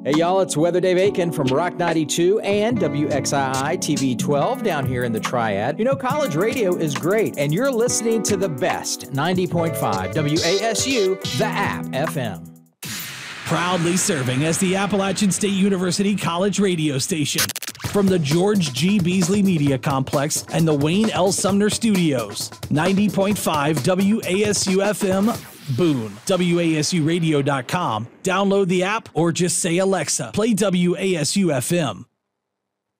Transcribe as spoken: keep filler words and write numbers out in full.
Hey y'all, it's Weather Dave Aiken from Rock ninety-two and W X I I T V twelve down here in the Triad. You know, college radio is great, and you're listening to the best ninety point five W A S U, the App F M. Proudly serving as the Appalachian State University College radio station. From the George G. Beasley Media Complex and the Wayne L. Sumner Studios. ninety point five W A S U F M, Boone. W A S U radio dot com. Download the app or just say, Alexa, play W A S U F M.